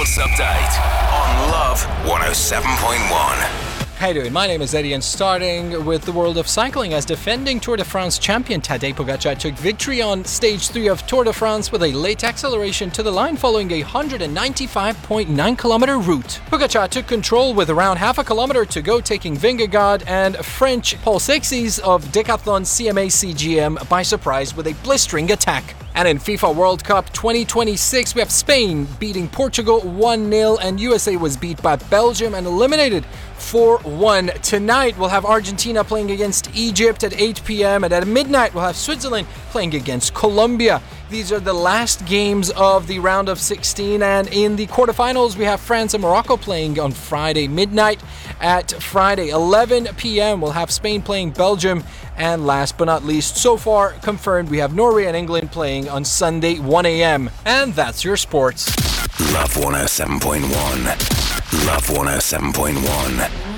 Sports Update on Love 107.1. How you doing? My name is Eddie, and starting with the world of cycling, as defending Tour de France champion Tadej Pogacar took victory on Stage 3 of Tour de France with a late acceleration to the line following a 195.9km route. Pogacar took control with around half a kilometer to go, taking Vingegaard and French Paul Seixas of Decathlon CMA CGM by surprise with a blistering attack. And in FIFA World Cup 2026, we have Spain beating Portugal 1-0, and USA was beat by Belgium and eliminated 4-1. Tonight, we'll have Argentina playing against Egypt at 8 p.m. and at midnight, we'll have Switzerland playing against Colombia. These are the last games of the round of 16, and in the quarterfinals, we have France and Morocco playing on Friday midnight. At Friday 11 p.m., we'll have Spain playing Belgium, and last but not least, so far confirmed, we have Norway and England playing on Sunday 1 a.m. And that's your sports. Love 107.1. Love 107.1.